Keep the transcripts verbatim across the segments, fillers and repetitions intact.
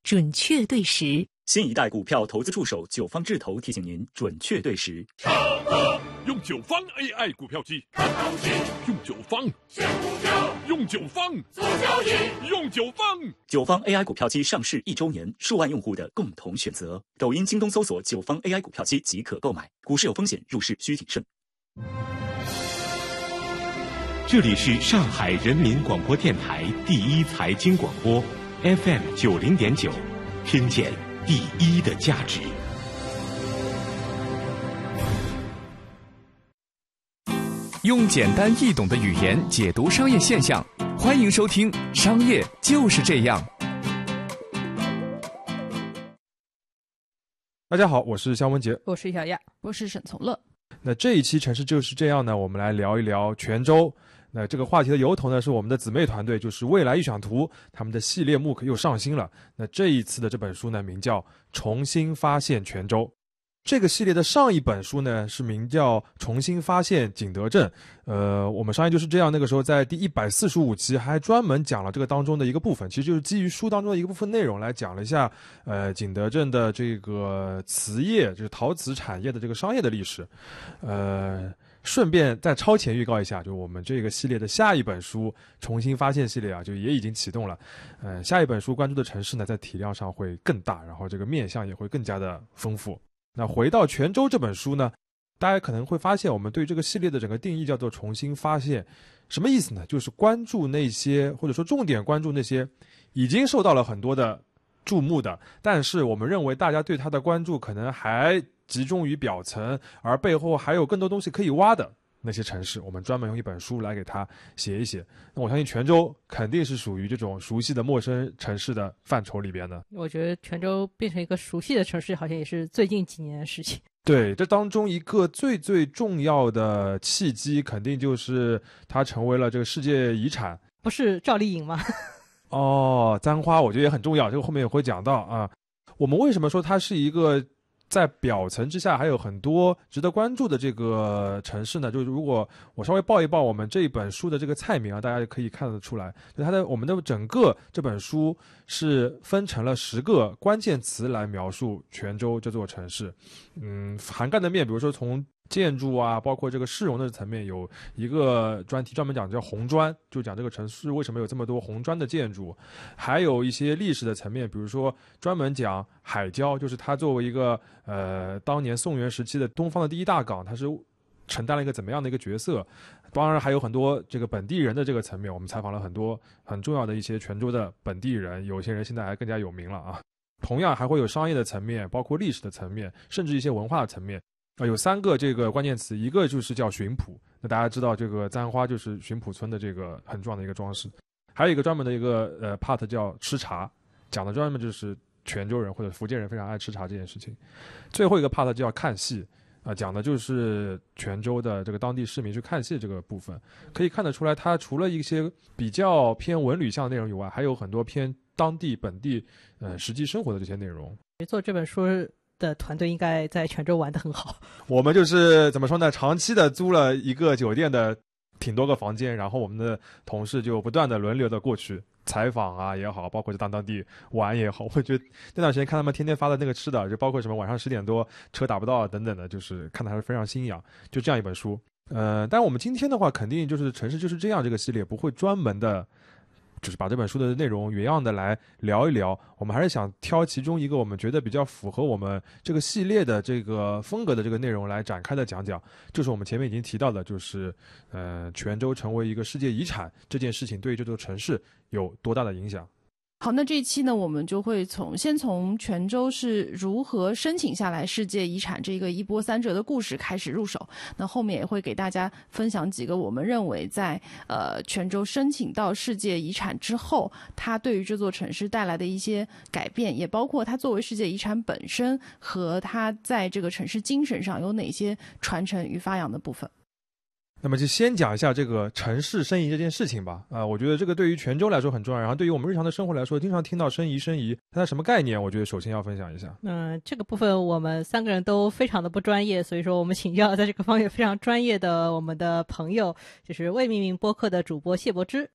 准确对时。 新一代股票投资助手九方智投提醒您准确对时。 上课用九方 A I 股票机，看行情；用九方选股票，用九方做交易，用九方。 九方 A I 股票机上市一周年，数万用户的共同选择。抖音、京东搜索九方 A I 股票机即可购买。股市有风险，入市需谨慎。 这里是上海人民广播电台第一财经广播 F M 九零点九，听见第一的价值。 用简单易懂的语言解读商业现象，欢迎收听《商业就是这样》。 大家好，我是肖文杰， 我是小亚， 我是沈从乐。 那这一期城市就是这样呢，我们来聊一聊泉州。那这个话题的由头呢，是我们的姊妹团队，就是未来预想图，他们的系列 M O O C 又上新了。那这一次的这本书呢，名叫《重新发现泉州》。这个系列的上一本书呢，是名叫《重新发现景德镇》。呃，我们商业就是这样，那个时候在第一百四十五期还专门讲了这个当中的一个部分，其实就是基于书当中的一个部分内容来讲了一下，呃，景德镇的这个瓷业，就是陶瓷产业的这个商业的历史。呃，顺便再超前预告一下，就我们这个系列的下一本书《重新发现》系列啊，就也已经启动了。呃，下一本书关注的城市呢，在体量上会更大，然后这个面向也会更加的丰富。那回到泉州这本书呢，大家可能会发现我们对这个系列的整个定义叫做重新发现。什么意思呢？就是关注那些，或者说重点关注那些已经受到了很多的注目的，但是我们认为大家对它的关注可能还集中于表层，而背后还有更多东西可以挖的那些城市，我们专门用一本书来给它写一写。那我相信泉州肯定是属于这种熟悉的陌生城市的范畴里边的。 我觉得泉州变成一个熟悉的城市，好像也是最近几年的事情。 对，这当中一个最最重要的契机，肯定就是它成为了这个世界遗产。 不是赵丽颖吗？ 哦，簪花我觉得也很重要，这个后面也会讲到啊。我们为什么说它是一个在表层之下还有很多值得关注的这个城市呢？就是如果我稍微报一报我们这一本书的这个菜名啊，大家就可以看得出来，就它的我们的整个这本书是分成了十个关键词来描述泉州这座城市。嗯，涵盖的面，比如说从建筑啊，包括这个市容的层面，有一个专题专门讲叫红砖，就讲这个城市为什么有这么多红砖的建筑。还有一些历史的层面，比如说专门讲海礁，就是它作为一个呃当年宋元时期的东方的第一大港，它是承担了一个怎么样的一个角色。当然还有很多这个本地人的这个层面，我们采访了很多很重要的一些泉州的本地人，有些人现在还更加有名了啊。同样还会有商业的层面，包括历史的层面，甚至一些文化的层面。啊，有三个这个关键词，一个就是叫巡捕，那大家知道这个簪花就是巡捕村的这个很重要的一个装饰。还有一个专门的一个呃 part 叫吃茶，讲的专门就是泉州人或者福建人非常爱吃茶这件事情。最后一个 part 叫看戏，啊、呃，讲的就是泉州的这个当地市民去看戏这个部分。可以看得出来，它除了一些比较偏文旅向的内容以外，还有很多偏当地本地呃实际生活的这些内容。 做这本书的团队应该在泉州玩得很好。 我们就是怎么说呢，长期的租了一个酒店的挺多个房间，然后我们的同事就不断的轮流的过去采访啊也好，包括就当当地玩也好。我觉得那段时间看他们天天发的那个吃的，就包括什么晚上十点多车打不到等等的，就是看的还是非常心痒。就这样一本书，呃，但我们今天的话，肯定就是城市就是这样这个系列不会专门的就是把这本书的内容原样的来聊一聊，我们还是想挑其中一个我们觉得比较符合我们这个系列的这个风格的这个内容来展开的讲讲，就是我们前面已经提到的，就是呃，泉州成为一个世界遗产这件事情对于这座城市有多大的影响。 好，那这一期呢，我们就会从先从泉州是如何申请下来世界遗产这个一波三折的故事开始入手。那后面也会给大家分享几个我们认为在呃泉州申请到世界遗产之后，它对于这座城市带来的一些改变，也包括它作为世界遗产本身和它在这个城市精神上有哪些传承与发扬的部分。 那么就先讲一下这个城市申遗这件事情吧。啊、呃，我觉得这个对于泉州来说很重要，然后对于我们日常的生活来说，经常听到申遗申遗，它什么概念？我觉得首先要分享一下。 嗯，这个部分我们三个人都非常的不专业，所以说我们请教在这个方面非常专业的我们的朋友，就是未命名播客的主播谢柏之。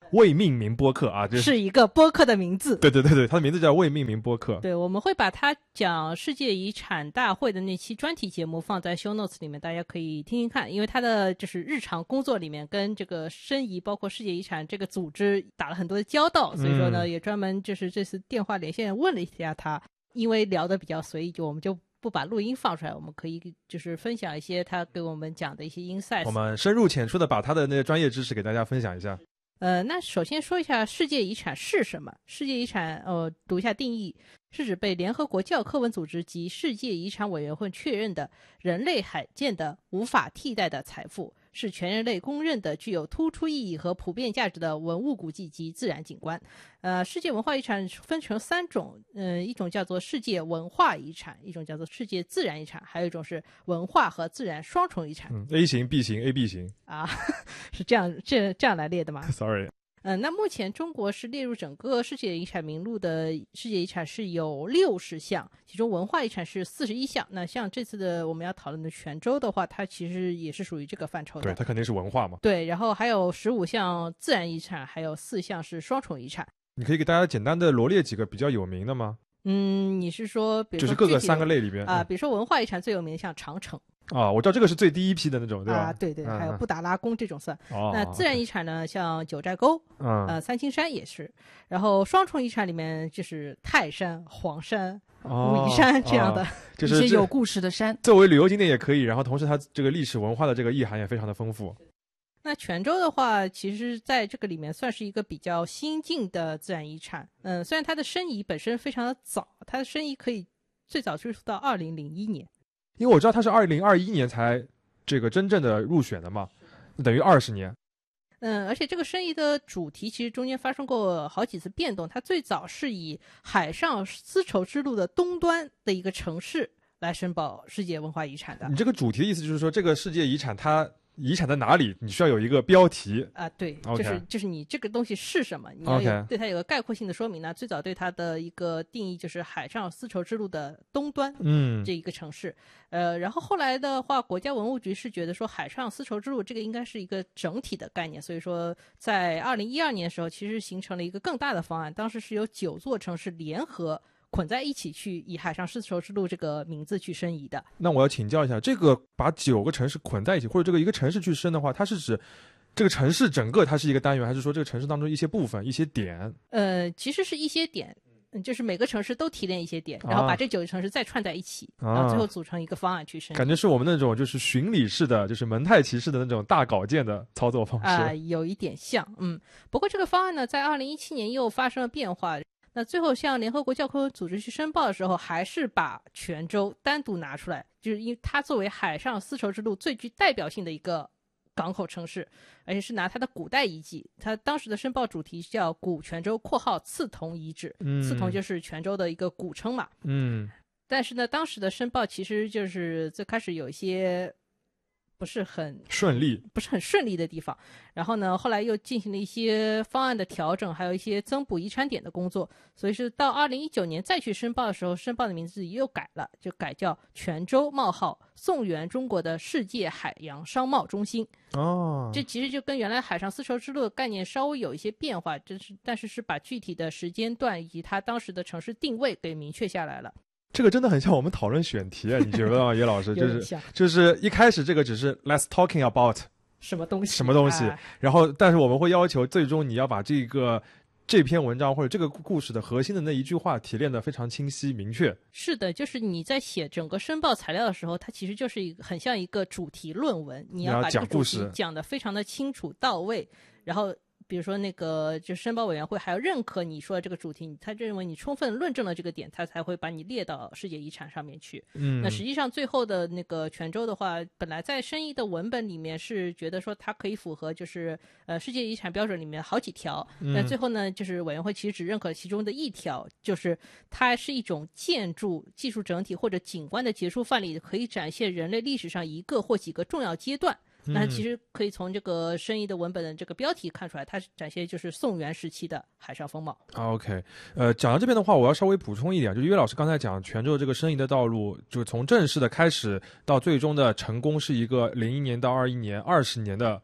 未命名播客啊，这是一个播客的名字。 对对对对，它的名字叫未命名播客。 对，我们会把它讲世界遗产大会的那期专题节目放在 show notes 里面，大家可以听听看，因为他的就是日常工作里面跟这个申遗包括世界遗产这个组织打了很多的交道，所以说呢、嗯、也专门就是这次电话连线问了一下他，因为聊得比较随意，就我们就不把录音放出来，我们可以就是分享一些他给我们讲的一些 insights， 我们深入浅出的把他的那个专业知识给大家分享一下。 呃，那首先说一下世界遗产是什么。世界遗产呃，读一下定义，是指被联合国教科文组织及世界遗产委员会确认的人类罕见的无法替代的财富，是全人类公认的具有突出意义和普遍价值的文物古迹及自然景观。呃，世界文化遗产分成三种，呃，一种叫做世界文化遗产，一种叫做世界自然遗产，还有一种是文化和自然双重遗产。 嗯 A 型 B 型 A B 型啊，是这样这这样来列的吗 ？Sorry。 嗯、呃，那目前中国是列入整个世界遗产名录的世界遗产是有六十项，其中文化遗产是四十一项。那像这次的我们要讨论的泉州的话，它其实也是属于这个范畴的。 对，它肯定是文化嘛。 对，然后还有十五项自然遗产，还有四项是双重遗产。 你可以给大家简单的罗列几个比较有名的吗？ 嗯，你是说比如说就是各个三个类里边啊、呃，比如说文化遗产最有名的像长城。 啊，我知道这个是最第一批的那种，对吧？ 啊，对对， 嗯、 还有布达拉宫这种算。 哦。 那自然遗产呢，像九寨沟， 嗯， 呃，三清山也是。然后双重遗产里面就是泰山、黄山、 哦、 武夷山这样的， 哦、就是一些有故事的山， 作为旅游景点也可以。然后同时它这个历史文化的这个意涵也非常的丰富。 那泉州的话，其实在这个里面算是一个比较新进的自然遗产。嗯，虽然它的申遗本身非常的早，它的申遗可以最早追溯到二零零一年。 因为我知道它是二零二一年才这个真正的入选的嘛，等于二十年。 嗯，而且这个申遗的主题其实中间发生过好几次变动。它最早是以海上丝绸之路的东端的一个城市来申报世界文化遗产的。 你这个主题的意思就是说，这个世界遗产它遗产在哪里？你需要有一个标题啊，对， okay. 就是就是你这个东西是什么，你要有对它有个概括性的说明呢。Okay. 最早对它的一个定义就是海上丝绸之路的东端， 嗯， 这一个城市。呃，然后后来的话，国家文物局是觉得说海上丝绸之路这个应该是一个整体的概念，所以说在二零一二年的时候，其实形成了一个更大的方案，当时是有九座城市联合捆在一起去以海上丝绸之路这个名字去申遗的。 那我要请教一下，这个把九个城市捆在一起，或者这个一个城市去申的话，它是指这个城市整个它是一个单元，还是说这个城市当中一些部分一些点？ 呃，其实是一些点，就是每个城市都提炼一些点，然后把这九个城市再串在一起，啊、然后最后组成一个方案去申遗。 感觉是我们那种就是巡礼式的，就是蒙太奇式的那种大稿件的操作方式啊、呃，有一点像，嗯。不过这个方案呢，在二零一七年又发生了变化。那最后向联合国教科文组织去申报的时候，还是把泉州单独拿出来，就是因为它作为海上丝绸之路最具代表性的一个港口城市，而且是拿它的古代遗迹。它当时的申报主题叫古泉州（括号刺桐遗址）， 嗯， 刺桐就是泉州的一个古称嘛。 嗯， 但是呢，当时的申报其实就是最开始有一些不是很顺利， 不是很顺利的地方。然后呢，后来又进行了一些方案的调整，还有一些增补遗产点的工作。所以是到二零一九年再去申报的时候，申报的名字又改了，就改叫泉州冒号宋元中国的世界海洋商贸中心。 哦， 这其实就跟原来海上丝绸之路的概念稍微有一些变化，就是但是是把具体的时间段以及它当时的城市定位给明确下来了。 这个真的很像我们讨论选题啊，你觉得吗，叶老师？就是就是一开始这个只是 let's talking about 什么东西什么东西， 哎、 然后但是我们会要求最终你要把这个这篇文章或者这个故事的核心的那一句话提炼得非常清晰明确。 是的，就是你在写整个申报材料的时候，它其实就是一个很像一个主题论文，你要把这个主题讲得非常的清楚到位，然后比如说那个就申报委员会还要认可你说的这个主题，他认为你充分论证了这个点，他才会把你列到世界遗产上面去。 嗯， 那实际上最后的那个泉州的话，本来在申遗的文本里面是觉得说它可以符合就是呃世界遗产标准里面好几条， 嗯、 但最后呢，就是委员会其实只认可其中的一条，就是它是一种建筑技术整体或者景观的杰出范例，可以展现人类历史上一个或几个重要阶段。那其实可以从这个申遗的文本的这个标题看出来，它展现就是宋元时期的海上风貌。 OK， 呃，讲到这边的话，我要稍微补充一点，就是岳老师刚才讲泉州这个申遗的道路，就从正式的开始到最终的成功是一个零一年到二一年二十年的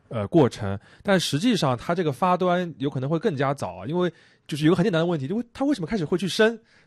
呃过程，但实际上它这个发端有可能会更加早啊，因为就是有个很简单的问题，就它为什么开始会去生？